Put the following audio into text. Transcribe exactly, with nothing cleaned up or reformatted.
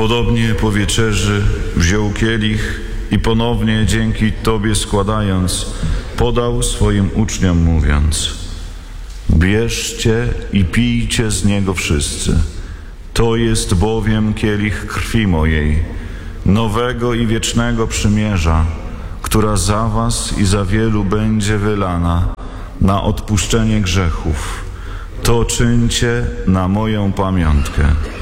Podobnie po wieczerzy wziął kielich i ponownie dzięki Tobie składając, podał swoim uczniom mówiąc: bierzcie i pijcie z niego wszyscy. To jest bowiem kielich krwi mojej, nowego i wiecznego przymierza, która za was i za wielu będzie wylana na odpuszczenie grzechów. To czyńcie na moją pamiątkę.